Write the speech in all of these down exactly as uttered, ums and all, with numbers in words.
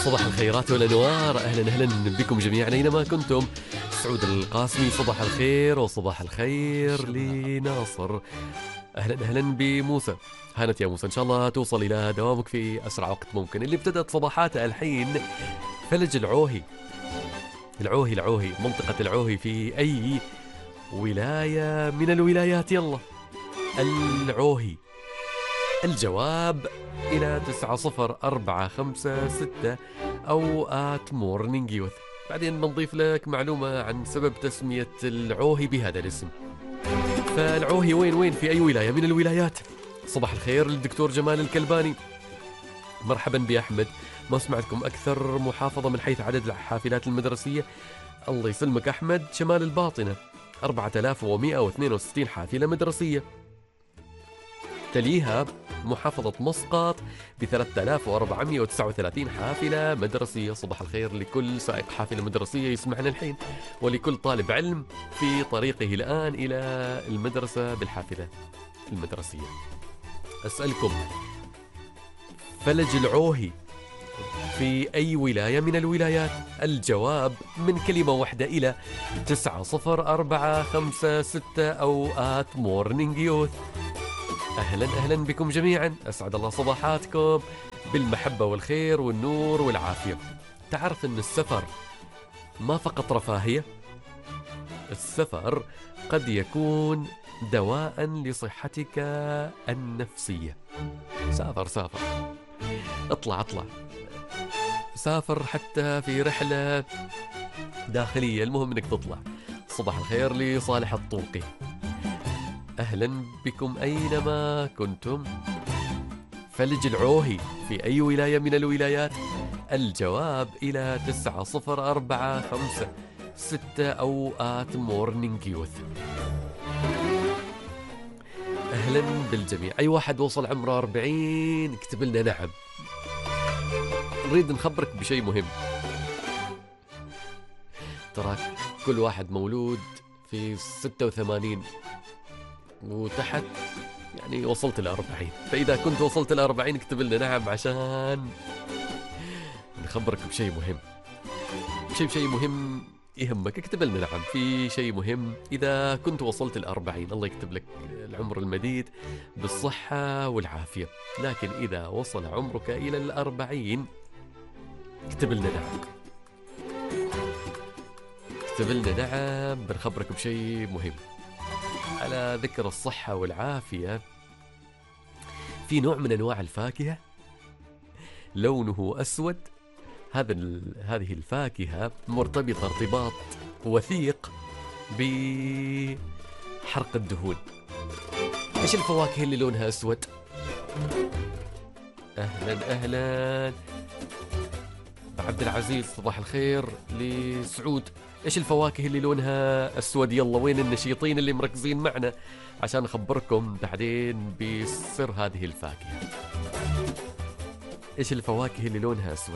صباح الخيرات والأنوار، أهلا أهلا بكم جميعا أينما كنتم. سعود القاسمي، صباح الخير وصباح الخير لناصر. أهلا أهلا بموسى. هانت يا موسى، إن شاء الله توصل إلى دوامك في أسرع وقت ممكن. اللي ابتدأت صباحاتها الحين فلج العوهي. العوهي العوهي منطقة العوهي في أي ولاية من الولايات؟ يلا العوهي. الجواب إلى تسعة صفر أربعة خمسة ستة أو آت مورنينج يوث. بعدين بنضيف لك معلومة عن سبب تسمية العوهي بهذا الاسم. فالعوهي وين وين في أي ولاية من الولايات؟ صباح الخير للدكتور جمال الكلباني. مرحبا بأحمد. ما سمعتكم أكثر محافظة من حيث عدد الحافلات المدرسية. الله يسلمك أحمد. شمال الباطنة أربعة آلاف ومئة واثنين وستين حافلة مدرسية. تليها محافظة مسقط ب ثلاثة آلاف وأربعمئة وتسعة وثلاثين حافلة مدرسية. صباح الخير لكل سائق حافلة مدرسية يسمعنا الحين، ولكل طالب علم في طريقه الآن إلى المدرسة بالحافلة المدرسية. أسألكم، فلج العوهي في أي ولاية من الولايات؟ الجواب من كلمة واحدة إلى تسعة صفر أربعة خمسة ستة أو آت مورنينج يوث. أهلا أهلا بكم جميعا، أسعد الله صباحاتكم بالمحبة والخير والنور والعافية. تعرف أن السفر ما فقط رفاهية، السفر قد يكون دواء لصحتك النفسية. سافر سافر اطلع اطلع سافر حتى في رحلة داخلية، المهم انك تطلع. صباح الخير لصالح الطوقي. أهلا بكم أينما كنتم. فلج العوهي في أي ولاية من الولايات؟ الجواب إلى تسعة صفر أربعة خمسة ستة أو آت مورنينج يوث. أهلا بالجميع. أي واحد وصل عمره أربعين اكتب لنا نعم. نريد نخبرك بشيء مهم. تراك كل واحد مولود في ستة وثمانين وتحت، يعني وصلت الأربعين. فإذا كنت وصلت الأربعين اكتب لنا نعم عشان نخبرك بشيء مهم. شيء شيء مهم يهمك اكتب لنا نعم في شيء مهم. إذا كنت وصلت الأربعين الله يكتب لك العمر المديد بالصحة والعافية. لكن إذا وصل عمرك إلى الأربعين اكتب لنا نعم. اكتب لنا نعم بنخبرك بشيء مهم. على ذكر الصحة والعافية، في نوع من أنواع الفاكهة لونه أسود. هذا هذه الفاكهة مرتبطة ارتباط وثيق بحرق الدهون. إيش الفواكه اللي لونها أسود؟ أهلا أهلا عبد العزيز. صباح الخير لسعود. إيش الفواكه اللي لونها أسود؟ يلا وين النشيطين اللي مركزين معنا عشان أخبركم بعدين بسر هذه الفاكهة. إيش الفواكه اللي لونها أسود؟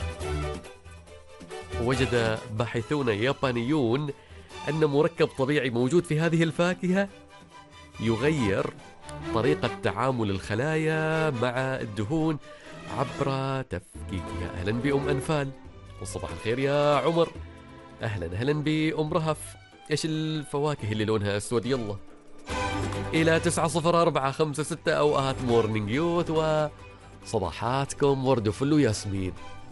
وجد باحثون يابانيون أن مركب طبيعي موجود في هذه الفاكهة يغير طريقة تعامل الخلايا مع الدهون عبر تفكيكها. أهلا بأم أنفال. وصباح الخير يا عمر. أهلا أهلا بأم رهف. إيش الفواكه اللي لونها أسود؟ يلا إلى تسعة صفر أربعة خمسة ستة أو آت مورنينج يوث. وصباحاتكم ورد وفل وياسمين.